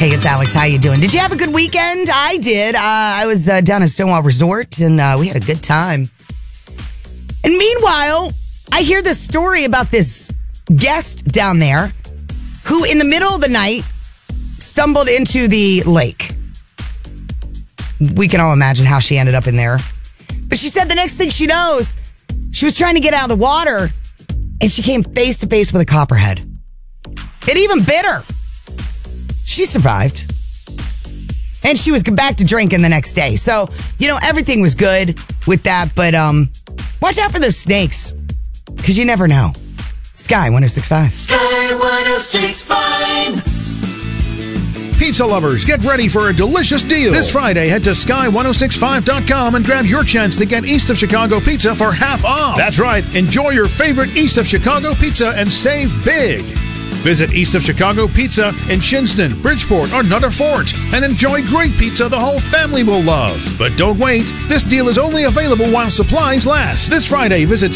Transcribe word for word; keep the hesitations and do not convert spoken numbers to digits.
Hey, it's Alex. How you doing? Did you have a good weekend? I did. Uh, I was uh, down at Stonewall Resort, and uh, we had a good time. And meanwhile, I hear this story about this guest down there who, in the middle of the night, stumbled into the lake. We can all imagine how she ended up in there. But she said the next thing she knows, she was trying to get out of the water, and she came face to face with a copperhead. It even bit her. She survived. And she was back to drinking the next day. So, you know, everything was good with that. But um, watch out for those snakes. Because you never know. Sky one oh six point five. Sky one oh six point five. Pizza lovers, get ready for a delicious deal. This Friday, head to sky ten sixty-five dot com and grab your chance to get East of Chicago pizza for half off. That's right. Enjoy your favorite East of Chicago pizza and save big. Visit East of Chicago Pizza in Shinston, Bridgeport, or Nutter Fort and enjoy great pizza the whole family will love. But don't wait. This deal is only available while supplies last. This Friday, visit